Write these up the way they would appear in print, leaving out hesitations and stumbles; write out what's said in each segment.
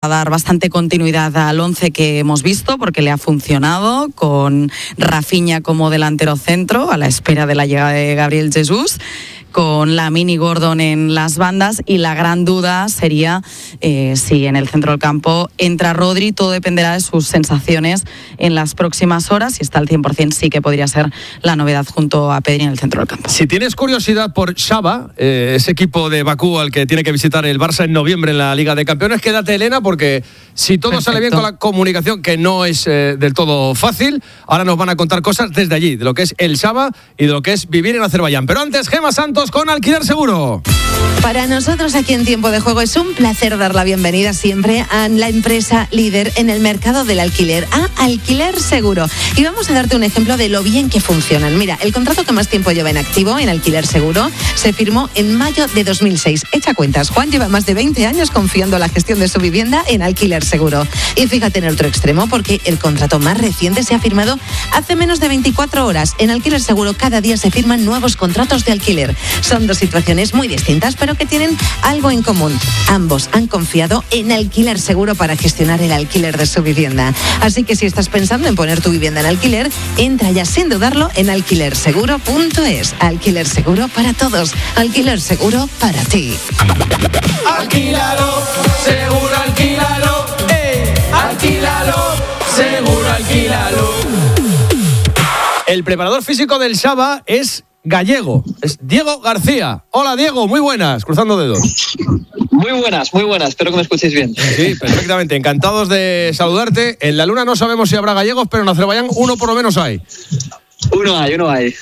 a dar bastante continuidad al 11 que hemos visto porque le ha funcionado, con Rafinha como delantero centro a la espera de la llegada de Gabriel Jesús, con Lamine y Gordon en las bandas, y la gran duda sería si en el centro del campo entra Rodri. Todo dependerá de sus sensaciones en las próximas horas. Si está al 100%, sí que podría ser la novedad junto a Pedri en el centro del campo. Si tienes curiosidad por Xhava, ese equipo de Bakú al que tiene que visitar el Barça en noviembre en la Liga de Campeones, quédate, Elena, porque si todo sale bien con la comunicación, que no es del todo fácil, ahora nos van a contar cosas desde allí, de lo que es el Xhava y de lo que es vivir en Azerbaiyán. Pero antes, Gemma Santos con Alquiler Seguro. Para nosotros aquí en Tiempo de Juego es un placer dar la bienvenida siempre a la empresa líder en el mercado del alquiler, a Alquiler Seguro. Y vamos a darte un ejemplo de lo bien que funcionan. Mira, el contrato que más tiempo lleva en activo en Alquiler Seguro se firmó en mayo de 2006. Echa cuentas, Juan lleva más de 20 años confiando la gestión de su vivienda en Alquiler Seguro. Y fíjate en el otro extremo, porque el contrato más reciente se ha firmado hace menos de 24 horas. En Alquiler Seguro cada día se firman nuevos contratos de alquiler. Son dos situaciones muy distintas, pero que tienen algo en común. Ambos han confiado en Alquiler Seguro para gestionar el alquiler de su vivienda. Así que si estás pensando en poner tu vivienda en alquiler, entra ya sin dudarlo en alquilerseguro.es. Alquiler Seguro para todos. Alquiler Seguro para ti. Alquílalo, seguro alquílalo. Alquílalo, seguro alquílalo. El preparador físico del Xhava es gallego, es Diego García. Hola, Diego, muy buenas, cruzando dedos. Muy buenas, espero que me escuchéis bien. Sí, perfectamente, encantados de saludarte. En la Luna no sabemos si habrá gallegos, pero en Azerbaiyán uno por lo menos hay. Uno hay.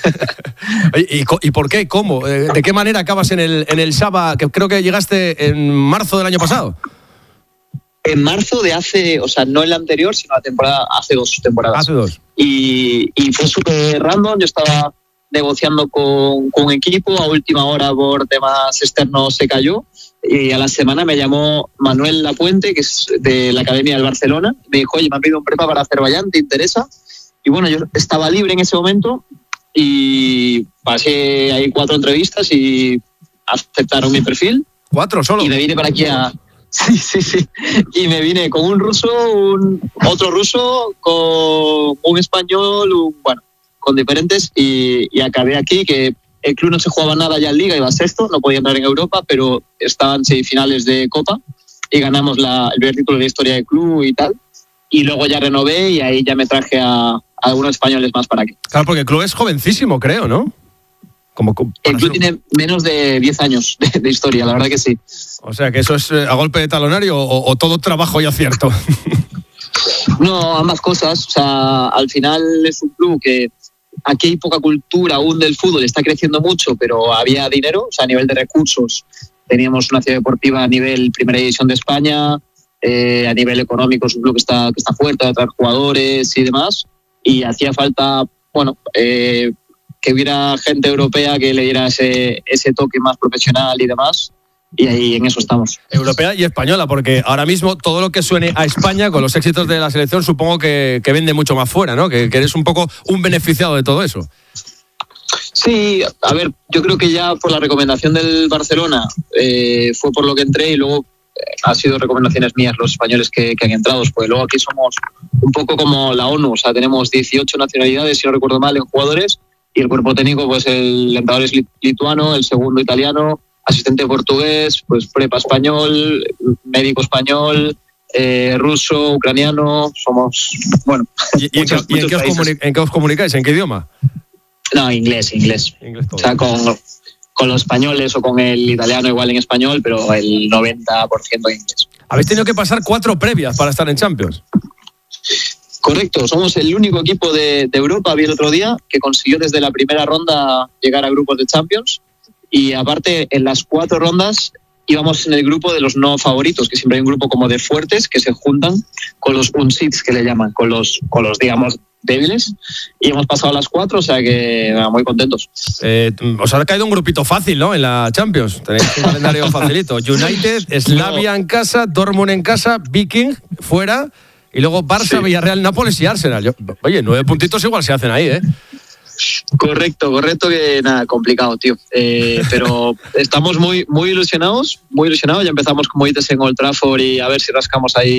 ¿Y por qué? ¿Cómo? ¿De qué manera acabas en el Xhava, que creo que llegaste en marzo del año pasado? En marzo de hace, o sea, no en la anterior, sino la temporada, hace 2 temporadas. Hace 2. Y fue súper random. Yo estaba negociando con un equipo, a última hora por temas externos se cayó, y a la semana me llamó Manuel Lapuente, que es de la Academia del Barcelona. Me dijo, oye, me han pedido un prepa para Azerbaiyán, ¿te interesa? Y bueno, yo estaba libre en ese momento y pasé ahí 4 entrevistas y aceptaron mi perfil. 4 solo. Y me vine para aquí a... Sí. Y me vine con un ruso, otro ruso, con un español, con diferentes, y acabé aquí, que el club no se jugaba nada ya en Liga, iba sexto, no podía entrar en Europa, pero estaban semifinales de Copa y ganamos el primer título de la historia del club y tal. Y luego ya renové y ahí ya me traje a algunos españoles más para aquí. Claro, porque el club es jovencísimo, creo, ¿no? El club tiene menos de 10 años de historia, la verdad que sí. O sea, que eso es a golpe de talonario o todo trabajo y acierto. No, ambas cosas. O sea, al final es un club que aquí hay poca cultura aún del fútbol, está creciendo mucho, pero había dinero, o sea, a nivel de recursos. Teníamos una ciudad deportiva a nivel primera división de España, a nivel económico es un club que está fuerte, de traer jugadores y demás, y hacía falta, que hubiera gente europea que le diera ese toque más profesional y demás, y ahí en eso estamos. Europea y española, porque ahora mismo todo lo que suene a España con los éxitos de la selección supongo que vende mucho más fuera, ¿no? Que eres un poco un beneficiado de todo eso. Sí, a ver, yo creo que ya por la recomendación del Barcelona fue por lo que entré, y luego ha sido recomendaciones mías los españoles que han entrado, pues luego aquí somos un poco como la ONU, o sea, tenemos 18 nacionalidades, si no recuerdo mal, en jugadores, y el cuerpo técnico, pues el entrenador es lituano, el segundo italiano, asistente portugués, pues prepa español, médico español, ruso, ucraniano, somos, bueno... ¿Y en qué os comunicáis? ¿En qué idioma? No, inglés todo. O sea, con los españoles o con el italiano igual en español, pero el 90% en inglés. Habéis tenido que pasar 4 previas para estar en Champions. Correcto, somos el único equipo de Europa, vi el otro día, que consiguió desde la primera ronda llegar a grupos de Champions, y aparte en las 4 rondas íbamos en el grupo de los no favoritos, que siempre hay un grupo como de fuertes que se juntan con los unseeds, que le llaman, con los digamos débiles, y hemos pasado las 4, o sea que muy contentos. Os ha caído un grupito fácil, ¿no? En la Champions tenéis un calendario facilito. United, Slavia en casa, Dortmund en casa, Viking fuera, y luego Barça, sí. Villarreal, Nápoles y Arsenal. Oye, 9 puntitos igual se hacen ahí, ¿eh? Correcto, que nada, complicado, tío. Pero estamos muy ilusionados, ya empezamos, como dices, en Old Trafford y a ver si rascamos ahí